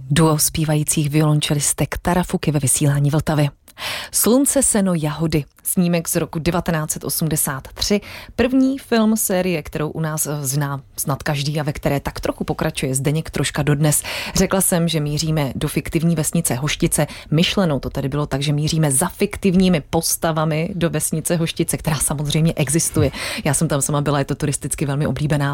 Duo zpívajících violončelistek Tarafuky ve vysílání Vltavy. Slunce, seno, jahody. Snímek z roku 1983. První film série, kterou u nás zná snad každý a ve které tak trochu pokračuje Zdeněk Troška dodnes. Řekla jsem, že míříme do fiktivní vesnice Hoštice. Myšleno to tady bylo tak, že míříme za fiktivními postavami do vesnice Hoštice, která samozřejmě existuje. Já jsem tam sama byla, je to turisticky velmi oblíbená